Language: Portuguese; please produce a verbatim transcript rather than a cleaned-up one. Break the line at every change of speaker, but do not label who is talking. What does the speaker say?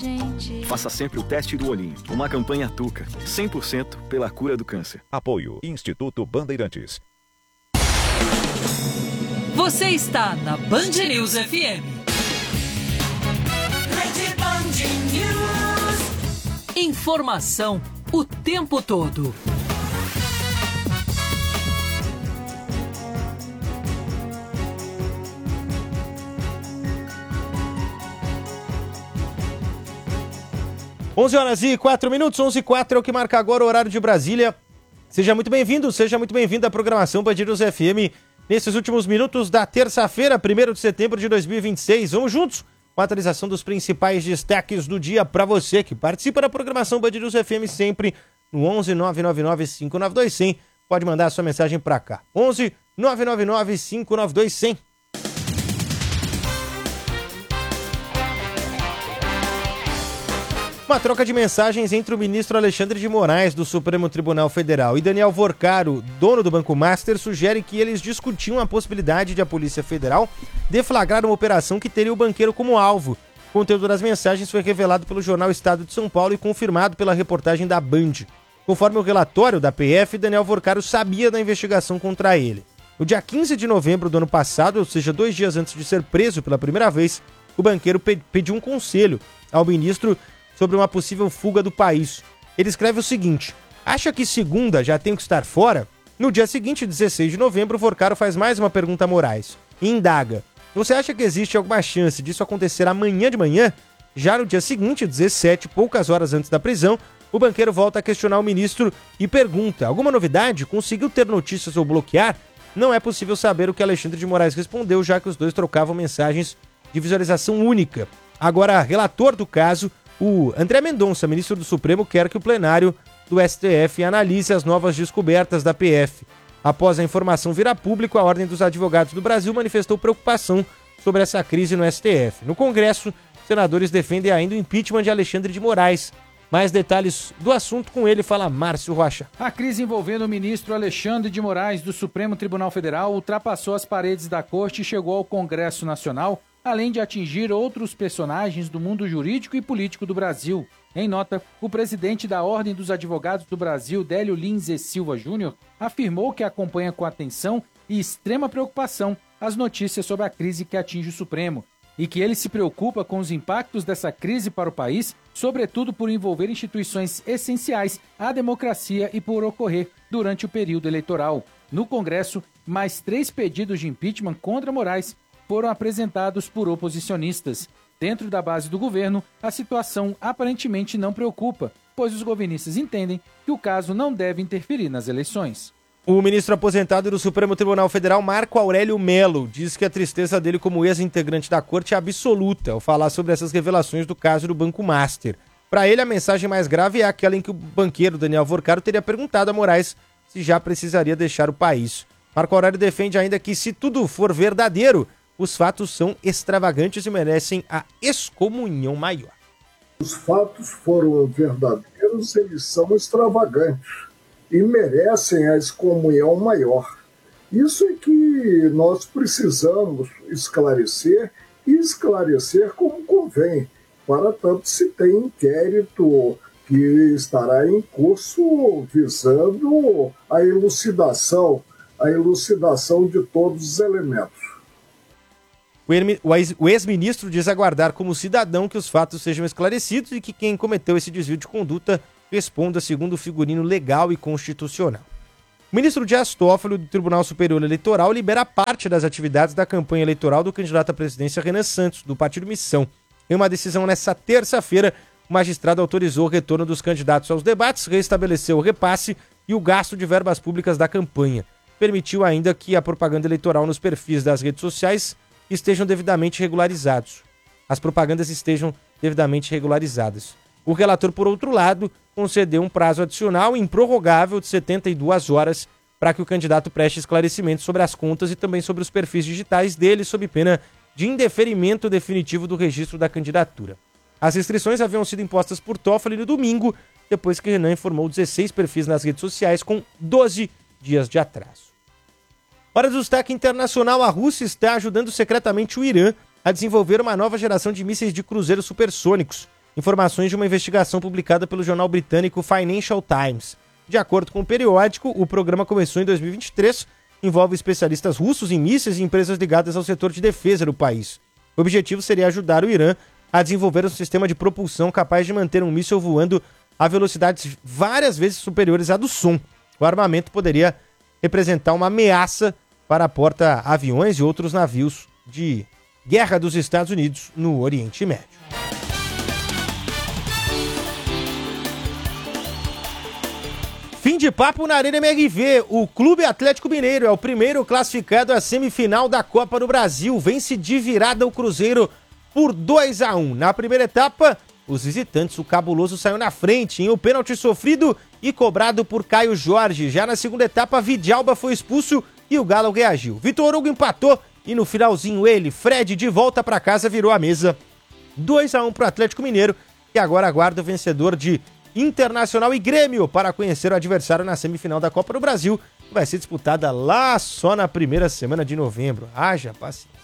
gente.
Faça sempre o teste do olhinho. Uma campanha Tuca, cem por cento pela cura do câncer.
Apoio Instituto Bandeirantes.
Você está na Band News F M.
Rede Band News.
Informação o tempo todo.
onze horas e quatro minutos, onze e quatro é o que marca agora o horário de Brasília. Seja muito bem-vindo, seja muito bem-vindo à programação Band News F M nesses últimos minutos da terça-feira, primeiro de setembro de dois mil e vinte e seis. Vamos juntos com a atualização dos principais destaques do dia para você que participa da programação Band News F M sempre no onze nove nove nove cinco nove dois zero zero. Pode mandar a sua mensagem para cá. onze nove nove nove cinco nove dois zero zero. Uma troca de mensagens entre o ministro Alexandre de Moraes, do Supremo Tribunal Federal, e Daniel Vorcaro, dono do Banco Master, sugere que eles discutiam a possibilidade de a Polícia Federal deflagrar uma operação que teria o banqueiro como alvo. O conteúdo das mensagens foi revelado pelo jornal Estado de São Paulo e confirmado pela reportagem da Band. Conforme o relatório da P F, Daniel Vorcaro sabia da investigação contra ele. No dia quinze de novembro do ano passado, ou seja, dois dias antes de ser preso pela primeira vez, o banqueiro pe- pediu um conselho ao ministro sobre uma possível fuga do país. Ele escreve o seguinte: acha que segunda já tem que estar fora? No dia seguinte, dezesseis de novembro, Vorcaro faz mais uma pergunta a Moraes e indaga: você acha que existe alguma chance disso acontecer amanhã de manhã? Já no dia seguinte, dezessete, poucas horas antes da prisão, o banqueiro volta a questionar o ministro e pergunta: alguma novidade? Conseguiu ter notícias ou bloquear? Não é possível saber o que Alexandre de Moraes respondeu, já que os dois trocavam mensagens de visualização única. Agora, relator do caso, o André Mendonça, ministro do Supremo, quer que o plenário do S T F analise as novas descobertas da P F. Após a informação vir a público, a Ordem dos Advogados do Brasil manifestou preocupação sobre essa crise no S T F. No Congresso, senadores defendem ainda o impeachment de Alexandre de Moraes. Mais detalhes do assunto com ele, fala Márcio Rocha.
A crise envolvendo o ministro Alexandre de Moraes do Supremo Tribunal Federal ultrapassou as paredes da corte e chegou ao Congresso Nacional, além de atingir outros personagens do mundo jurídico e político do Brasil. Em nota, o presidente da Ordem dos Advogados do Brasil, Délio Lins e Silva Júnior, afirmou que acompanha com atenção e extrema preocupação as notícias sobre a crise que atinge o Supremo e que ele se preocupa com os impactos dessa crise para o país, sobretudo por envolver instituições essenciais à democracia e por ocorrer durante o período eleitoral. No Congresso, mais três pedidos de impeachment contra Moraes foram apresentados por oposicionistas. Dentro da base do governo, a situação aparentemente não preocupa, pois os governistas entendem que o caso não deve interferir nas eleições.
O ministro aposentado do Supremo Tribunal Federal, Marco Aurélio Mello, diz que a tristeza dele como ex-integrante da corte é absoluta ao falar sobre essas revelações do caso do Banco Master. Para ele, a mensagem mais grave é aquela em que o banqueiro Daniel Vorcaro teria perguntado a Moraes se já precisaria deixar o país. Marco Aurélio defende ainda que, se tudo for verdadeiro, os fatos são extravagantes e merecem a excomunhão maior.
Os fatos foram verdadeiros, eles são extravagantes e merecem a excomunhão maior. Isso é que nós precisamos esclarecer e esclarecer como convém. Para tanto, se tem inquérito que estará em curso visando a elucidação, a elucidação de todos os elementos.
O ex-ministro diz aguardar como cidadão que os fatos sejam esclarecidos e que quem cometeu esse desvio de conduta responda segundo o figurino legal e constitucional. O ministro Dias Toffoli, do Tribunal Superior Eleitoral, libera parte das atividades da campanha eleitoral do candidato à presidência Renan Santos, do Partido Missão. Em uma decisão nesta terça-feira, o magistrado autorizou o retorno dos candidatos aos debates, restabeleceu o repasse e o gasto de verbas públicas da campanha. Permitiu ainda que a propaganda eleitoral nos perfis das redes sociais estejam devidamente regularizados. As propagandas estejam devidamente regularizadas. O relator, por outro lado, concedeu um prazo adicional improrrogável de setenta e duas horas para que o candidato preste esclarecimentos sobre as contas e também sobre os perfis digitais dele, sob pena de indeferimento definitivo do registro da candidatura. As restrições haviam sido impostas por Toffoli no domingo, depois que Renan informou dezesseis perfis nas redes sociais com doze dias de atraso. Hora do destaque internacional, a Rússia está ajudando secretamente o Irã a desenvolver uma nova geração de mísseis de cruzeiros supersônicos. informações de uma investigação publicada pelo jornal britânico Financial Times. De acordo com o periódico, o programa começou em dois mil e vinte e três, envolve especialistas russos em mísseis e empresas ligadas ao setor de defesa do país. O objetivo seria ajudar o Irã a desenvolver um sistema de propulsão capaz de manter um míssil voando a velocidades várias vezes superiores à do som. O armamento poderia representar uma ameaça para porta-aviões e outros navios de guerra dos Estados Unidos no Oriente Médio. Fim de papo na Arena M R V. O Clube Atlético Mineiro é o primeiro classificado à semifinal da Copa do Brasil. Vence de virada o Cruzeiro por dois a um. Na primeira etapa, os visitantes, o Cabuloso saiu na frente em um pênalti sofrido e cobrado por Caio Jorge. Já na segunda etapa, Vidalba foi expulso e o Galo reagiu. Vitor Hugo empatou e no finalzinho ele, Fred, de volta para casa, virou a mesa. dois a um para o Atlético Mineiro, que agora aguarda o vencedor de Internacional e Grêmio para conhecer o adversário na semifinal da Copa do Brasil, que vai ser disputada lá só na primeira semana de novembro. Haja paciência.